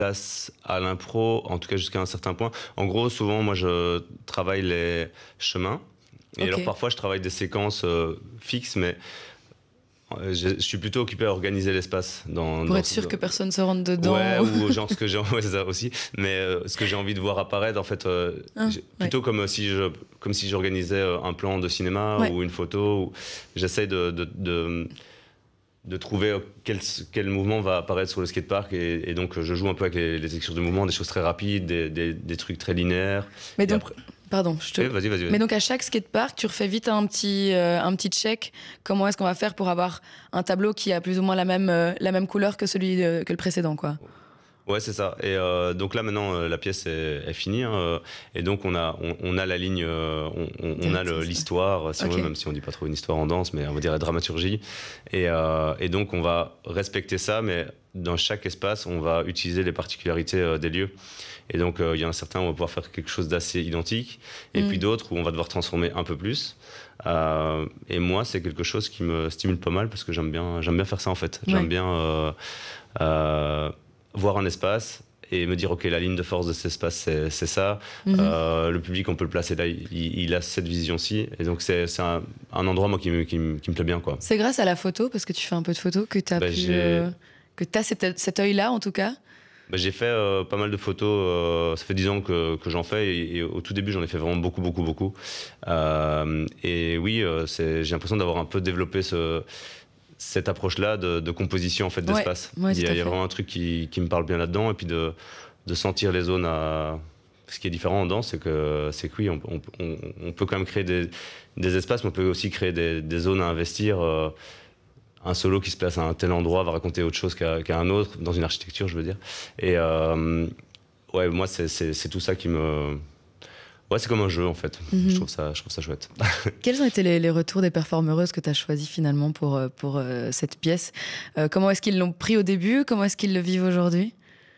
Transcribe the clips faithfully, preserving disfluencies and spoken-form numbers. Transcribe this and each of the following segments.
place à l'impro, en tout cas jusqu'à un certain point. En gros, souvent, moi, je travaille les chemins. Et okay. alors, parfois, je travaille des séquences euh, fixes, mais euh, je, je suis plutôt occupé à organiser l'espace. Dans, Pour dans être ce, sûr que personne se rentre dedans. Ouais, ou genre ce que j'ai, ouais, c'est ça aussi. Mais euh, ce que j'ai envie de voir apparaître, en fait, euh, ah, plutôt ouais. comme si je, comme si j'organisais un plan de cinéma ouais. ou une photo. Où j'essaie de, de, de de trouver quel, quel mouvement va apparaître sur le skatepark et, et donc je joue un peu avec les, les textures de mouvement, des choses très rapides, des, des, des trucs très linéaires. Mais donc, après... pardon, je te... Oui, vas-y, vas-y, vas-y. Mais donc à chaque skatepark, tu refais vite un petit, euh, un petit check. Comment est-ce qu'on va faire pour avoir un tableau qui a plus ou moins la même, euh, la même couleur que celui de, que le précédent, quoi. Ouais, c'est ça. Et euh, donc là maintenant euh, la pièce est, est finie hein, et donc on a on, on a la ligne, euh, on, on, on a le, l'histoire, si okay. on veut, même si on dit pas trop une histoire en danse, mais on va dire la dramaturgie. Et, euh, et donc on va respecter ça, mais dans chaque espace, on va utiliser les particularités euh, des lieux. Et donc il euh, y en a certains où on va pouvoir faire quelque chose d'assez identique, et mm. puis d'autres où on va devoir transformer un peu plus. Euh, et moi, c'est quelque chose qui me stimule pas mal parce que j'aime bien, j'aime bien faire ça en fait. J'aime ouais. bien. Euh, euh, voir un espace et me dire ok, la ligne de force de cet espace c'est, c'est ça, mm-hmm. euh, le public on peut le placer là, il, il a cette vision-ci et donc c'est, c'est un, un endroit moi qui me, qui, me, qui me plaît bien quoi. C'est grâce à la photo, parce que tu fais un peu de photos, que tu as bah, pu euh, que tu as cet, cet œil là en tout cas. Bah, j'ai fait euh, pas mal de photos, euh, ça fait dix ans que, que j'en fais et, et au tout début j'en ai fait vraiment beaucoup beaucoup beaucoup euh, et oui euh, c'est, j'ai l'impression d'avoir un peu développé ce cette approche-là de, de composition en fait d'espace. Ouais, ouais, il, y a, il y a vraiment un truc qui, qui me parle bien là-dedans et puis de, de sentir les zones à... Ce qui est différent en danse, c'est que, c'est que oui, on, on, on, on peut quand même créer des, des espaces, mais on peut aussi créer des, des zones à investir. Euh, un solo qui se place à un tel endroit va raconter autre chose qu'à, qu'à un autre, dans une architecture, je veux dire. Et euh, ouais, moi, c'est, c'est, c'est tout ça qui me... Ouais, c'est comme un jeu en fait. Mm-hmm. Je trouve ça, je trouve ça chouette. Quels ont été les, les retours des performeuses que tu as choisies finalement pour, pour euh, cette pièce euh, Comment est-ce qu'ils l'ont pris au début ? Comment est-ce qu'ils le vivent aujourd'hui ?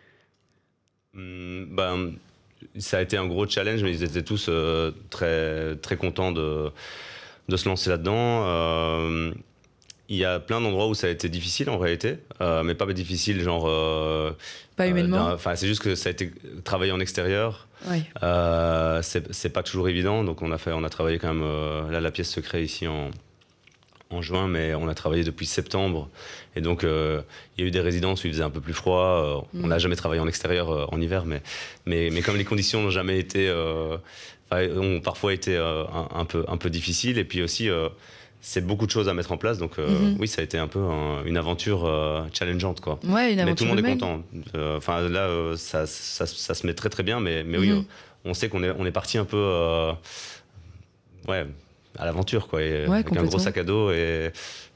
mmh, ben, ça a été un gros challenge, mais ils étaient tous euh, très, très contents de, de se lancer là-dedans. Euh, Il y a plein d'endroits où ça a été difficile en réalité, euh, mais pas difficile genre... Euh, pas humainement. Enfin, c'est juste que ça a été travaillé en extérieur. Oui. Euh, c'est, c'est pas toujours évident, donc on a fait, on a travaillé quand même. Euh, là, la pièce se crée ici en en juin, mais on a travaillé depuis septembre, et donc euh, il y a eu des résidences où il faisait un peu plus froid. Euh, mm. On n'a jamais travaillé en extérieur euh, en hiver, mais mais mais comme les conditions n'ont jamais été, euh, ont parfois été euh, un, un peu un peu difficiles, et puis aussi. Euh, C'est beaucoup de choses à mettre en place, donc euh, mm-hmm. oui, ça a été un peu un, une aventure euh, challengeante, quoi. Ouais, une aventure. Mais tout le monde est content. Enfin euh, là, euh, ça, ça, ça se met très très bien, mais mais mm-hmm. oui, on, on sait qu'on est on est parti un peu, euh, ouais, à l'aventure, quoi, et, ouais, avec un gros sac à dos et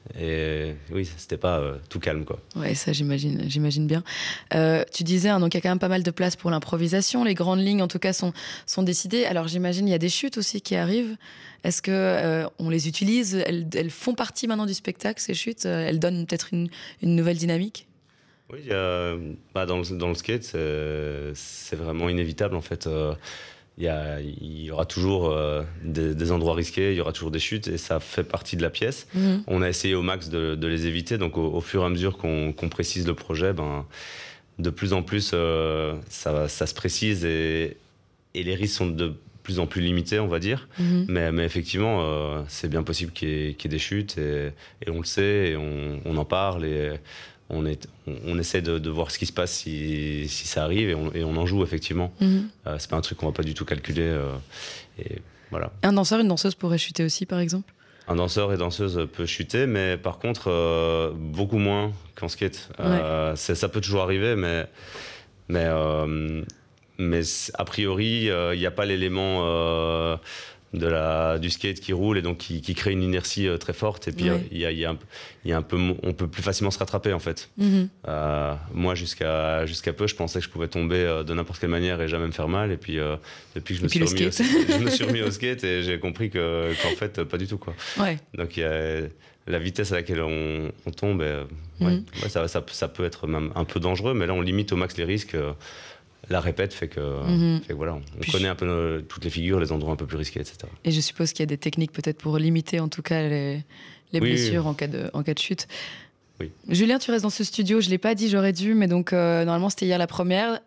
et oui, c'était pas euh, tout calme, quoi. Ouais, ça j'imagine, j'imagine bien. Euh, tu disais, hein, donc il y a quand même pas mal de place pour l'improvisation. Les grandes lignes, en tout cas, sont sont décidées. Alors j'imagine il y a des chutes aussi qui arrivent. Est-ce que euh, on les utilise ? Elles, elles font partie maintenant du spectacle, ces chutes. Elles donnent peut-être une une nouvelle dynamique. Oui, il y a, bah, dans le dans le skate, c'est, c'est vraiment inévitable en fait. Euh, Il y, a, il y aura toujours euh, des, des endroits risqués, il y aura toujours des chutes, et ça fait partie de la pièce. Mmh. On a essayé au max de, de les éviter, donc au, au fur et à mesure qu'on, qu'on précise le projet, ben, de plus en plus euh, ça, ça se précise, et, et les risques sont de plus en plus limités, on va dire. Mmh. Mais, mais effectivement, euh, c'est bien possible qu'il y ait, qu'il y ait des chutes, et, et on le sait, et on, on en parle, et on, est, on, on essaie de, de voir ce qui se passe si, si ça arrive, et on, et on en joue effectivement. Mmh. Euh, c'est pas un truc qu'on va pas du tout calculer. Euh, et voilà. Un danseur, une danseuse pourrait chuter aussi, par exemple ? Un danseur et danseuse peut chuter, mais par contre, euh, beaucoup moins qu'en skate. Ouais. Euh, c'est, ça peut toujours arriver, mais, mais, euh, mais a priori, il euh, n'y a pas l'élément... Euh, de la du skate qui roule, et donc qui, qui crée une inertie euh, très forte, et puis il ouais. y, a, y, a un, y a un peu, on peut plus facilement se rattraper en fait. Mm-hmm. Euh, moi jusqu'à jusqu'à peu je pensais que je pouvais tomber euh, de n'importe quelle manière et jamais me faire mal, et puis euh, depuis que je me, suis remis au, je me suis remis au skate, et j'ai compris que qu'en fait pas du tout, quoi. Ouais. Donc il y a la vitesse à laquelle on, on tombe, et, ouais, mm-hmm. ouais, ça, ça, ça peut être même un peu dangereux, mais là on limite au max les risques. Euh, La répète fait que, mmh. fait que voilà, on Puis connaît un peu nos, toutes les figures, les endroits un peu plus risqués, et cetera. Et je suppose qu'il y a des techniques peut-être pour limiter en tout cas les, les oui. blessures en cas de, en cas de chute. oui. Julien, tu restes dans ce studio, je ne l'ai pas dit, j'aurais dû, mais donc euh, normalement c'était hier la première.